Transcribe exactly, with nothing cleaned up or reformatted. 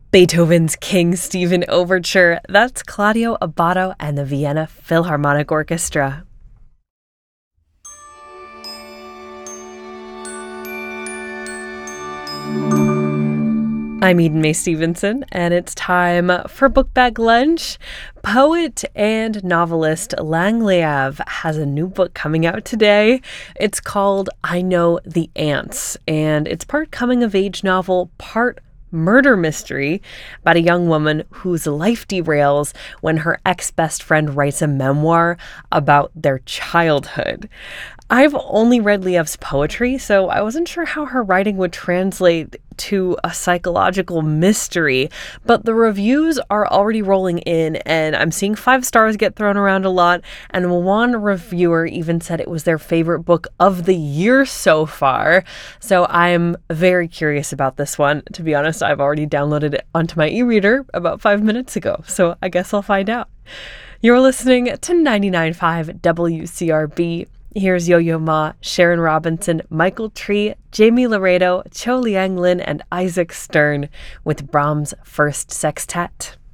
Beethoven's King Stephen Overture. That's Claudio Abbado and the Vienna Philharmonic Orchestra. I'm Eden Mae Stevenson, and it's time for Book Bag Lunch. Poet and novelist Lang Leav has a new book coming out today. It's called I Know the Ants, and it's part coming-of-age novel, part murder mystery about a young woman whose life derails when her ex-best friend writes a memoir about their childhood. I've only read Leav's poetry, so I wasn't sure how her writing would translate to a psychological mystery, but the reviews are already rolling in, and I'm seeing five stars get thrown around a lot, and one reviewer even said it was their favorite book of the year so far. So I'm very curious about this one. To be honest, I've already downloaded it onto my e-reader about five minutes ago, so I guess I'll find out. You're listening to ninety-nine point five W C R B. Here's Yo-Yo Ma, Sharon Robinson, Michael Tree, Jamie Laredo, Cho Liang Lin, and Isaac Stern with Brahms' First Sextet.